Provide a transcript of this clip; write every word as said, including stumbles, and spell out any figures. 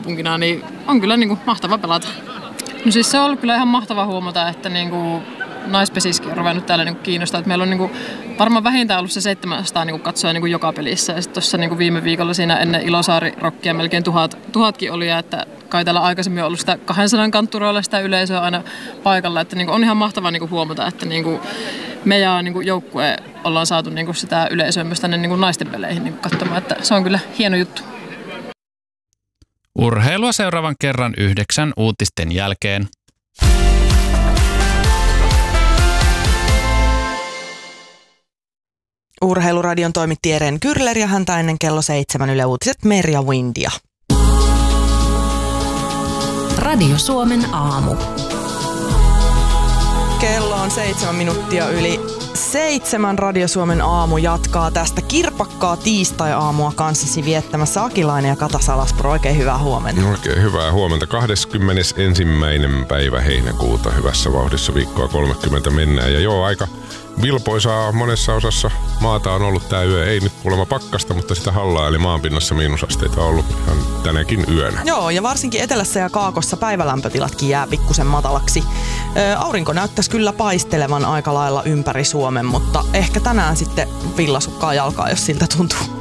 kaupunkina, niin on kyllä niin kuin mahtava pelata. No siis se on ollut kyllä ihan mahtava huomata, että niin kuin naispesiskin on ruvennut täällä niin kuin kiinnostaa. Että meillä on niin kuin varmaan vähintään ollut se seitsemänsataa niin kuin katsoja niin kuin joka pelissä. Ja sitten tuossa niin kuin viime viikolla siinä ennen Ilosaari-rockia melkein tuhat, tuhatkin oli. Ja että kai täällä aikaisemmin on ollut sitä kahdensadan kantturoilla sitä yleisöä aina paikalla. Että niin kuin on ihan mahtavaa niin kuin huomata, että niin kuin me ja niin kuin joukkue ollaan saatu niin kuin sitä yleisöä myös tänne niin kuin naisten peleihin niin kuin katsomaan. Että se on kyllä hieno juttu. Urheilua seuraavan kerran yhdeksän uutisten jälkeen. Urheiluradion toimitti Eren Kyrler ja häntä ennen kello seitsemän Yle Uutiset Merja Windia. Radio Suomen aamu. Kello on seitsemän minuuttia yli seitsemän. Radio Suomen aamu jatkaa tästä kirpakkaa tiistai-aamua kanssasi viettämässä Akilainen ja Kata Salaspro. Oikein hyvää huomenta. Oikein hyvää huomenta. kahdeskymmenesensimmäinen päivä heinäkuuta. Hyvässä vauhdissa viikkoa kolmekymmentä mennään. Ja joo, aika vilpoisaa monessa osassa maata on ollut tää yö. Ei nyt kuulemma pakkasta, mutta sitä hallaa eli maanpinnassa miinusasteita on ollut ihan tänäkin yönä. Joo, ja varsinkin etelässä ja kaakossa päivälämpötilatkin jää pikkusen matalaksi. Ö, aurinko näyttäisi kyllä paistelevan aika lailla ympäri Suomen, mutta ehkä tänään sitten villasukkaa jalkaa, jos siltä tuntuu.